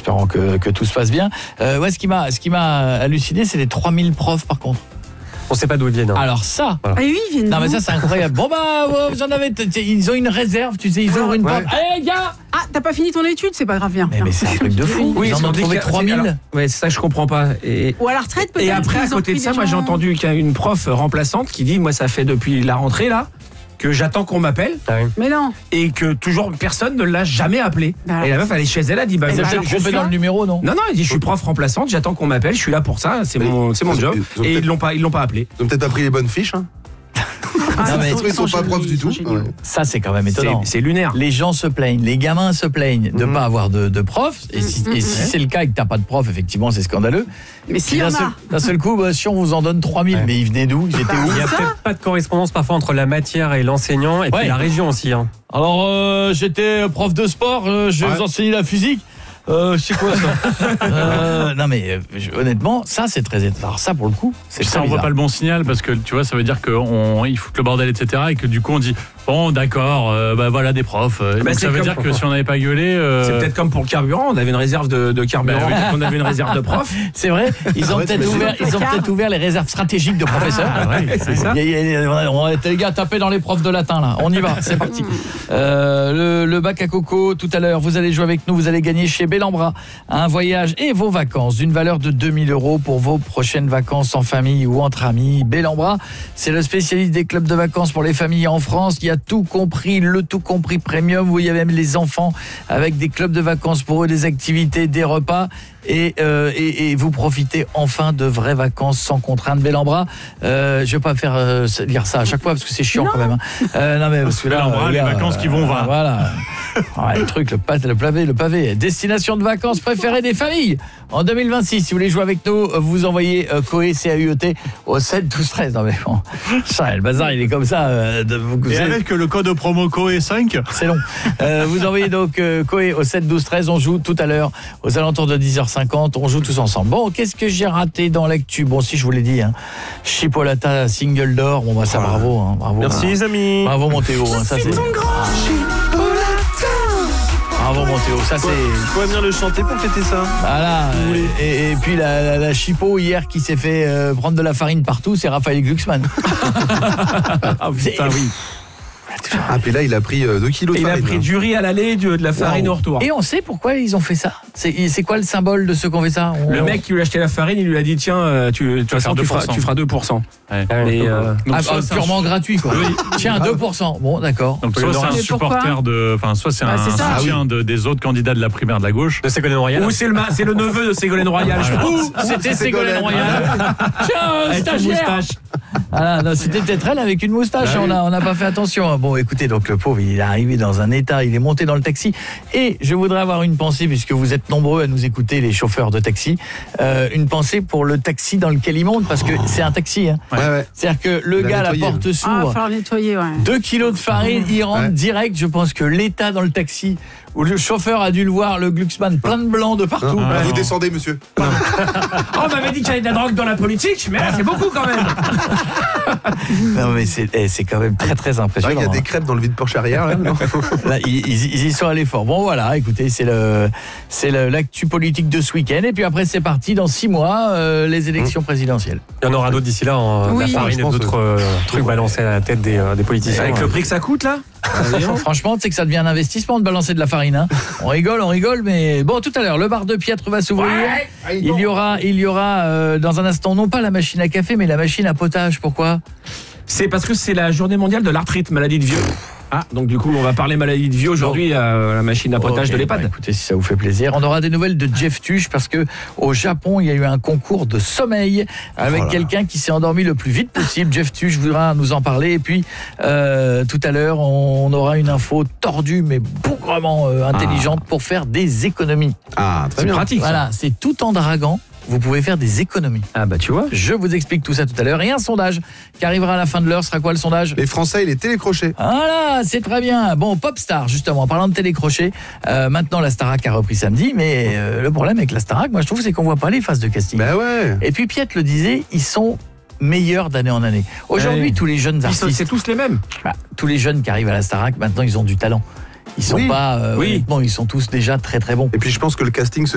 espérant que tout se passe bien. Ce qui m'a halluciné, c'est les 3000 profs par contre. On sait pas d'où ils viennent. Alors ça. Ah oui, ils viennent. Non mais ça c'est incroyable. Bon vous en avez. Ils ont une réserve, tu sais, ils ouvrent une porte. Allez les gars. Ah, t'as pas fini ton étude, c'est pas grave, viens. Mais c'est un truc de fou. Oui, ils en ont trouvé 3000. Ouais, c'est ça que je comprends pas. Ou à la retraite peut-être. Et après, à côté de ça, moi j'ai entendu qu'il y a une prof remplaçante qui dit, moi ça fait depuis la rentrée là, que j'attends qu'on m'appelle. Mais non. Et que toujours personne ne l'a jamais appelé. Et la meuf, elle est chez elle, elle dit, C'est peut-être trompé dans le numéro, non ? Non, elle dit, je suis prof remplaçante, j'attends qu'on m'appelle, je suis là pour ça, c'est mon job. Et ils l'ont pas appelé. Ils ont peut-être pas pris les bonnes fiches, hein. Ils sont pas profs du tout. Ça c'est quand même étonnant. C'est lunaire. Les gens se plaignent, les gamins se plaignent de pas avoir de prof. Et si c'est le cas et que t'as pas de prof, effectivement, c'est scandaleux. Mais si d'un seul coup, si on vous en donne 3000, mais ils venaient d'où ? Ils étaient où ? Il y a peut-être pas de correspondance parfois entre la matière et l'enseignant et puis la région aussi. Hein. Alors j'étais prof de sport, je vais vous enseigner la physique. C'est quoi ça Non mais honnêtement, ça c'est très étonnant. Alors ça pour le coup, c'est ça, on voit pas le bon signal parce que tu vois, ça veut dire qu'ils foutent le bordel, etc. Et que du coup on dit bon d'accord, voilà des profs. Donc ça veut dire que si on n'avait pas gueulé, c'est peut-être comme pour le carburant, on avait une réserve de carburant, on avait une réserve de profs. C'est vrai, ils ont peut-être ouvert les réserves stratégiques de professeurs. C'est ça. Les gars, tapez dans les profs de latin là. On y va, c'est parti. Le bac à coco tout à l'heure, vous allez jouer avec nous, vous allez gagner chez Bellambra un voyage et vos vacances d'une valeur de 2000 € pour vos prochaines vacances en famille ou entre amis. Bellambra, c'est le spécialiste des clubs de vacances pour les familles en France. Il y a tout compris, le tout compris premium où il y a même les enfants avec des clubs de vacances pour eux, des activités, des repas et vous profitez enfin de vraies vacances sans contrainte. Bellambra, je vais pas faire lire ça à chaque fois parce que c'est chiant quand même. Non mais parce que là, Bellambra, les vacances qui vont va. Voilà. Le truc, le pavé. Destination de vacances préférée des familles. En 2026, si vous voulez jouer avec nous, vous envoyez Coé, CAUET au 7 12 13. Non mais bon, ça, le bazar, il est comme ça. Et avec le code promo Coé 5, c'est long. Vous envoyez donc Coé au 7 12 13. On joue tout à l'heure aux alentours de 10h50. On joue tous ensemble. Bon, qu'est-ce que j'ai raté dans l'actu ? Bon, si je vous l'ai dit, Chipolata single d'or. Bon, ça, bravo. Bravo. Merci les amis. Bravo mon Théo. Ça c'est. Bravo mon Théo, ça c'est... Faut venir le chanter pour fêter ça. Voilà, et puis la Chipo hier qui s'est fait prendre de la farine partout, c'est Raphaël Glucksmann. Ah putain, oui. Ah, puis là, il a pris 2 kilos de farine. Il a pris du riz à l'aller, de la farine au retour. Et on ssait pourquoi ils ont fait ça. C'est quoi le symbole de ceux qui ont fait ça ? Le mec qui lui a acheté la farine, il lui a dit tiens, tu feras 2%. Ouais. Purement gratuit quoi. Oui. Tiens, 2%. Bon, d'accord. Donc soit c'est un supporter soit c'est un soutien des autres candidats de la primaire de la gauche. De Ségolène Royal. Ou c'est le neveu de Ségolène Royal. C'était Ségolène Royal. Tiens, stagiaire. Voilà, non, c'était peut-être elle avec une moustache, on n'a pas fait attention. Bon, écoutez, donc le pauvre, il est arrivé dans un état, il est monté dans le taxi. Et je voudrais avoir une pensée, puisque vous êtes nombreux à nous écouter, les chauffeurs de taxi, une pensée pour le taxi dans lequel il monte, parce que c'est un taxi. Hein. Ouais. C'est-à-dire que le gars, la porte s'ouvre, falloir nettoyer, 2 kilos de farine, il rentre direct. Je pense que l'état dans le taxi, où le chauffeur a dû le voir, le Glucksmann, plein de blanc de partout. Vous descendez, monsieur. On m'avait dit qu'il y avait de la drogue dans la politique, mais là, c'est beaucoup quand même. Non, mais c'est quand même très très impressionnant. Il y a des crêpes dans le vide-poche arrière, là, non ? Là, ils y sont allés fort. Bon, voilà, écoutez, c'est l'actu politique de ce week-end. Et puis après, c'est parti dans 6 mois, les élections présidentielles. Il y en aura d'autres d'ici là, la farine et d'autres trucs balancés à la tête des politiciens. Avec le prix que ça coûte, là ? Franchement, c'est que ça devient un investissement de balancer de la farine. Hein. On rigole, mais bon, tout à l'heure, le bar de Piètre va s'ouvrir. Il y aura dans un instant, non pas la machine à café, mais la machine à potage. Pourquoi ? C'est parce que c'est la journée mondiale de l'arthrite, maladie de vieux. Ah, donc du coup, on va parler maladie de vieux aujourd'hui à la machine à potage de l'EHPAD. Écoutez, si ça vous fait plaisir. On aura des nouvelles de Jeff Tuch parce que au Japon, il y a eu un concours de sommeil avec quelqu'un qui s'est endormi le plus vite possible. Jeff Tuch voudra nous en parler. Et puis, tout à l'heure, on aura une info tordue mais bougrement intelligente pour faire des économies. Ah, très bien. Pratique. Voilà, c'est tout en draguant. Vous pouvez faire des économies. Ah bah tu vois. Je vous explique tout ça tout à l'heure. Et un sondage qui arrivera à la fin de l'heure. Sera quoi le sondage ? Les Français et les télécrochets. Voilà, c'est très bien. Bon, Popstar, justement, en parlant de télécrochet, maintenant la Starac a repris samedi, mais le problème avec la Starac, moi je trouve, c'est qu'on voit pas les phases de casting. Bah ouais. Et puis Piette le disait, ils sont meilleurs d'année en année. Aujourd'hui, tous les jeunes artistes... C'est tous les mêmes. Tous les jeunes qui arrivent à la Starac, maintenant, ils ont du talent. Ils sont pas... honnêtement, ils sont tous déjà très très bons. Et puis je pense que le casting se